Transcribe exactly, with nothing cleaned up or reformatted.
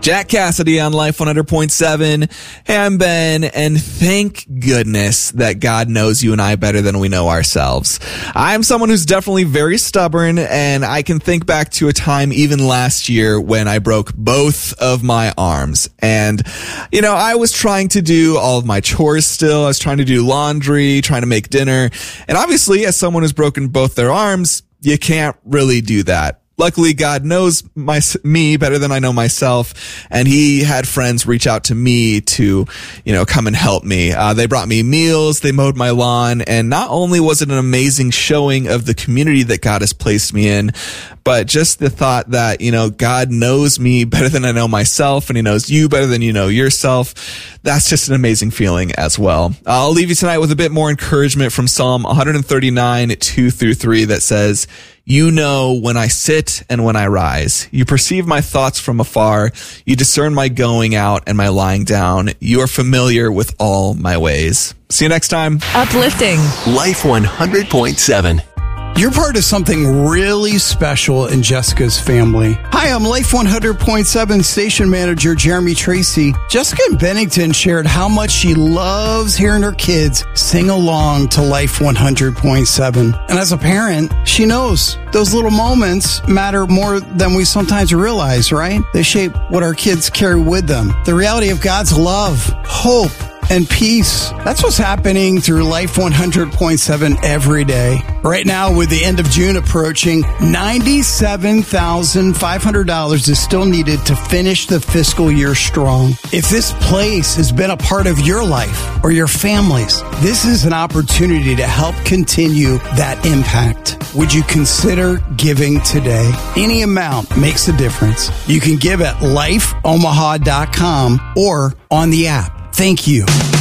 Jack Cassidy on Life one hundred point seven. Hey, I'm Ben, and thank goodness that God knows you and I better than we know ourselves. I'm someone who's definitely very stubborn, and I can think back to a time even last year when I broke both of my arms. And, you know, I was trying to do all of my chores still. I was trying to do laundry, trying to make dinner. And obviously, as someone who's broken both their arms, you can't really do that. Luckily, God knows my, me better than I know myself, and he had friends reach out to me to, you know, come and help me. Uh, they brought me meals, they mowed my lawn, and not only was it an amazing showing of the community that God has placed me in, but just the thought that, you know, God knows me better than I know myself, and he knows you better than you know yourself. That's just an amazing feeling as well. I'll leave you tonight with a bit more encouragement from Psalm one thirty-nine, two through three that says, "You know when I sit and when I rise. You perceive my thoughts from afar. You discern my going out and my lying down. You are familiar with all my ways." See you next time. Uplifting. Life one hundred point seven. You're part of something really special in Jessica's family. Hi, I'm Life one hundred point seven station manager Jeremy Tracy. Jessica in Bennington shared how much she loves hearing her kids sing along to Life one hundred point seven. And as a parent, she knows those little moments matter more than we sometimes realize, right? They shape what our kids carry with them. The reality of God's love, hope, and peace. That's what's happening through Life one hundred point seven every day. Right now, with the end of June approaching, ninety-seven thousand five hundred dollars is still needed to finish the fiscal year strong. If this place has been a part of your life or your family's, this is an opportunity to help continue that impact. Would you consider giving today? Any amount makes a difference. You can give at life omaha dot com or on the app. Thank you.